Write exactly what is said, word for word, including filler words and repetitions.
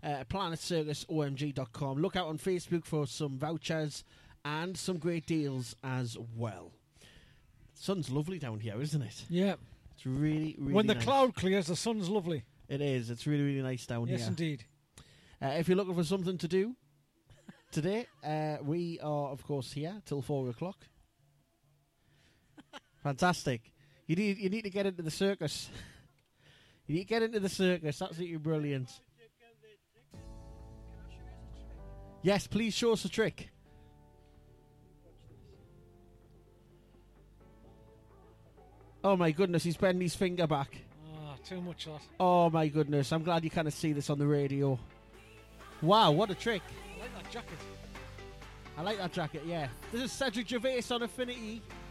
uh, planet circus o m g dot com. Look out on Facebook for some vouchers and some great deals as well. Sun's lovely down here, isn't it? Yeah. It's really, really When the nice. cloud clears, the sun's lovely. It is. It's really, really nice down Yes, here. indeed. Uh, if you're looking for something to do today, uh, we are, of course, here till four o'clock. Fantastic. You need, you need to get into the circus. You need to get into the circus. Absolutely brilliant. Yes, please show us a trick. Oh my goodness, he's bending his finger back. Ah, too much that. Oh my goodness, I'm glad you kind of see this on the radio. Wow, what a trick. I like that jacket. I like that jacket, yeah. This is Cedric Gervais on Affinity.